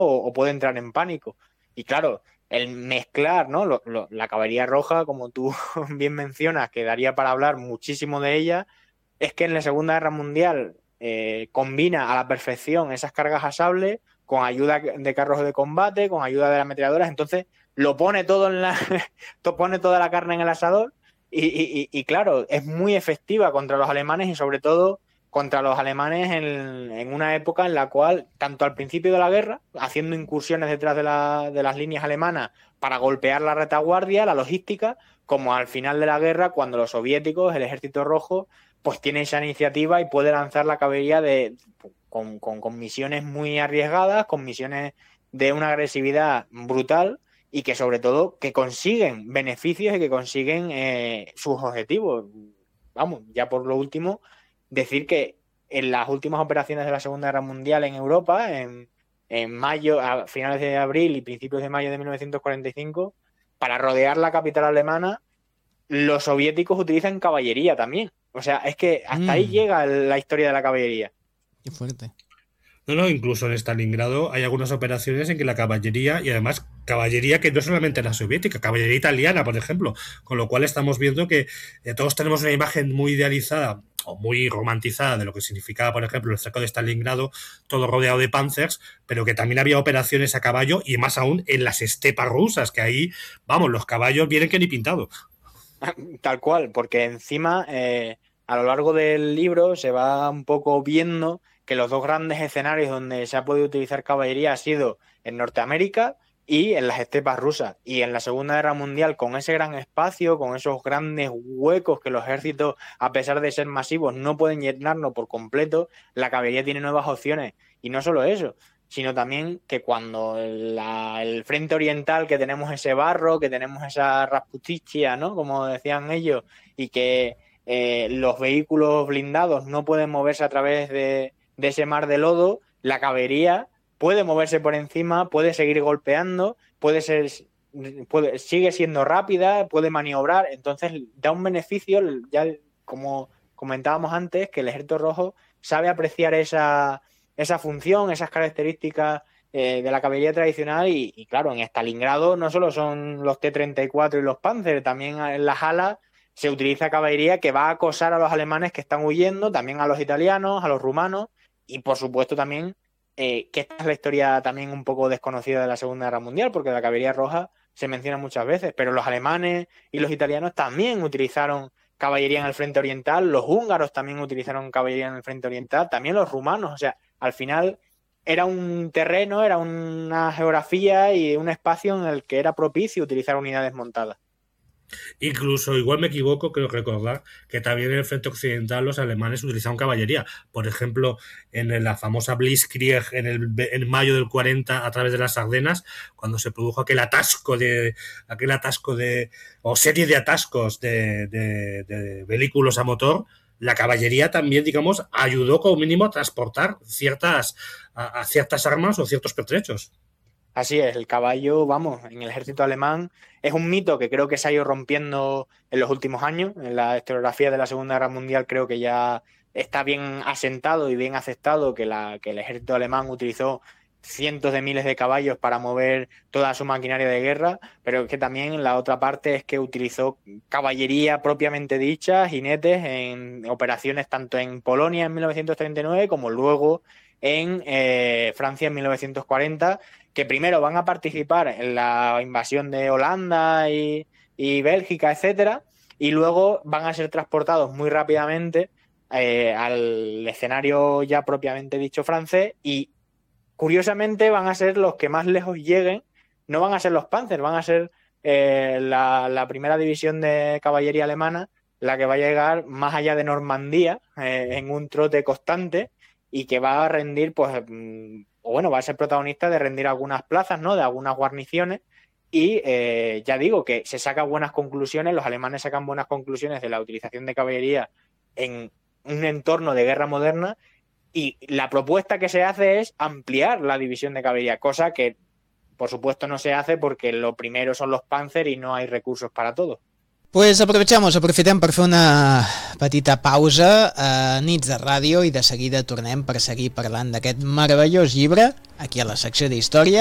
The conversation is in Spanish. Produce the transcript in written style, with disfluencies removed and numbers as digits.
o puede entrar en pánico. Y claro, el mezclar, ¿no? La caballería roja, como tú bien mencionas, que daría para hablar muchísimo de ella, es que en la Segunda Guerra Mundial combina a la perfección esas cargas a sable con ayuda de carros de combate, con ayuda de las ametralladoras, entonces lo pone todo en la pone toda la carne en el asador y claro, es muy efectiva contra los alemanes y sobre todo contra los alemanes en una época en la cual, tanto al principio de la guerra, haciendo incursiones detrás de las líneas alemanas para golpear la retaguardia, la logística, como al final de la guerra, cuando los soviéticos, el Ejército Rojo, pues tiene esa iniciativa y puede lanzar la caballería con misiones muy arriesgadas, con misiones de una agresividad brutal y que sobre todo que consiguen beneficios y que consiguen sus objetivos. Vamos, ya por lo último, decir que en las últimas operaciones de la Segunda Guerra Mundial en Europa, en mayo, a finales de abril y principios de mayo de 1945, para rodear la capital alemana, los soviéticos utilizan caballería también. O sea, es que hasta ahí Mm, llega la historia de la caballería. qué fuerte. No, no, incluso en Stalingrado hay algunas operaciones en que la caballería, y además caballería que no solamente la soviética, caballería italiana, por ejemplo, con lo cual estamos viendo que todos tenemos una imagen muy idealizada o muy romantizada de lo que significaba, por ejemplo, el cerco de Stalingrado, todo rodeado de panzers, pero que también había operaciones a caballo y más aún en las estepas rusas, que ahí, vamos, los caballos vienen que ni pintados. Tal cual, porque encima a lo largo del libro se va un poco viendo que los dos grandes escenarios donde se ha podido utilizar caballería ha sido en Norteamérica y en las estepas rusas. Y en la Segunda Guerra Mundial, con ese gran espacio, con esos grandes huecos que los ejércitos, a pesar de ser masivos, no pueden llenarlo por completo, la caballería tiene nuevas opciones. Y no solo eso, sino también que cuando el frente oriental, que tenemos ese barro, que tenemos esa rasputicia, ¿no? Como decían ellos, y que los vehículos blindados no pueden moverse a través de ese mar de lodo, la caballería puede moverse por encima, puede seguir golpeando, sigue siendo rápida, puede maniobrar, entonces da un beneficio, ya como comentábamos antes, que el ejército rojo sabe apreciar esa función, esas características de la caballería tradicional y claro, en Stalingrado no solo son los T-34 y los Panzer, también en las alas se utiliza caballería que va a acosar a los alemanes que están huyendo, también a los italianos, a los rumanos y por supuesto también que esta es la historia también un poco desconocida de la Segunda Guerra Mundial, porque la caballería roja se menciona muchas veces, pero los alemanes y los italianos también utilizaron caballería en el frente oriental, los húngaros también utilizaron caballería en el frente oriental, también los rumanos, o sea, al final era un terreno, era una geografía y un espacio en el que era propicio utilizar unidades montadas. Incluso, igual me equivoco, creo recordar que también en el frente occidental los alemanes utilizaban caballería. Por ejemplo, en la famosa Blitzkrieg en mayo del 40 a través de las Ardenas, cuando se produjo aquel atasco de o serie de atascos de vehículos a motor, la caballería también, digamos, ayudó como mínimo a transportar a ciertas armas o ciertos pertrechos. Así es, el caballo, vamos, en el ejército alemán es un mito que creo que se ha ido rompiendo en los últimos años. En la historiografía de la Segunda Guerra Mundial creo que ya está bien asentado y bien aceptado que el ejército alemán utilizó cientos de miles de caballos para mover toda su maquinaria de guerra, pero es que también la otra parte es que utilizó caballería propiamente dicha, jinetes, en operaciones tanto en Polonia en 1939 como luego en Francia en 1940 que primero van a participar en la invasión de Holanda y Bélgica, etcétera, y luego van a ser transportados muy rápidamente al escenario ya propiamente dicho francés y curiosamente van a ser los que más lejos lleguen, no van a ser los Panzer, van a ser la primera división de caballería alemana la que va a llegar más allá de Normandía en un trote constante y que va a rendir, pues, o bueno, va a ser protagonista de rendir algunas plazas, ¿no? De algunas guarniciones. Y ya digo que se sacan buenas conclusiones, los alemanes sacan buenas conclusiones de la utilización de caballería en un entorno de guerra moderna y la propuesta que se hace es ampliar la división de caballería, cosa que por supuesto no se hace porque lo primero son los Panzer y no hay recursos para todo. Pues aprofitem per fer una petita pausa a Nits de Ràdio i de seguida tornem per seguir parlant d'aquest meravellós llibre aquí a la secció d'Història.